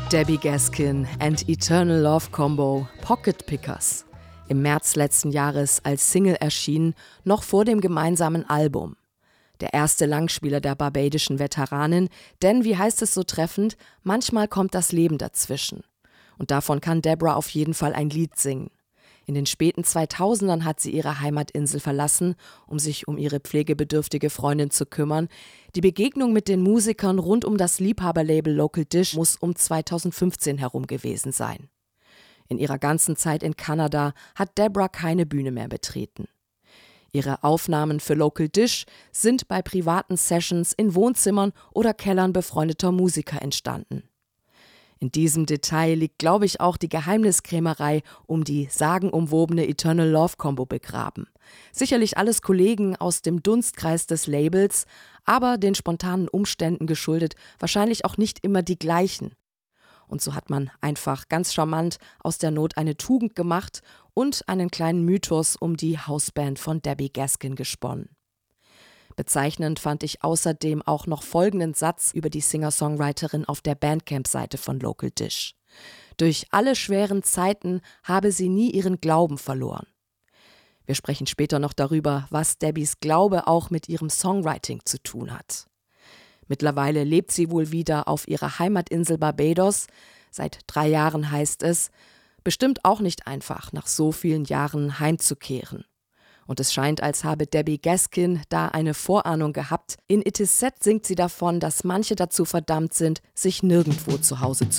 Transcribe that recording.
Debbie Gaskin and Eternal Love Combo Pocket Pickers. Im März letzten Jahres als Single erschienen, noch vor dem gemeinsamen Album. Der erste Langspieler der barbadischen Veteranin, denn, wie heißt es so treffend, manchmal kommt das Leben dazwischen. Und davon kann Debra auf jeden Fall ein Lied singen. In den späten 2000ern hat sie ihre Heimatinsel verlassen, um sich um ihre pflegebedürftige Freundin zu kümmern. Die Begegnung mit den Musikern rund um das Liebhaberlabel Local Dish muss um 2015 herum gewesen sein. In ihrer ganzen Zeit in Kanada hat Debra keine Bühne mehr betreten. Ihre Aufnahmen für Local Dish sind bei privaten Sessions in Wohnzimmern oder Kellern befreundeter Musiker entstanden. In diesem Detail liegt, glaube ich, auch die Geheimniskrämerei um die sagenumwobene Eternal Love Combo begraben. Sicherlich alles Kollegen aus dem Dunstkreis des Labels, aber den spontanen Umständen geschuldet wahrscheinlich auch nicht immer die gleichen. Und so hat man einfach ganz charmant aus der Not eine Tugend gemacht und einen kleinen Mythos um die Hausband von Debbie Gaskin gesponnen. Bezeichnend fand ich außerdem auch noch folgenden Satz über die Singer-Songwriterin auf der Bandcamp-Seite von Local Dish. Durch alle schweren Zeiten habe sie nie ihren Glauben verloren. Wir sprechen später noch darüber, was Debbies Glaube auch mit ihrem Songwriting zu tun hat. Mittlerweile lebt sie wohl wieder auf ihrer Heimatinsel Barbados. Seit 3 Jahren heißt es, bestimmt auch nicht einfach, nach so vielen Jahren heimzukehren. Und es scheint, als habe Debbie Gaskin da eine Vorahnung gehabt. In It Is Said singt sie davon, dass manche dazu verdammt sind, sich nirgendwo zu Hause zu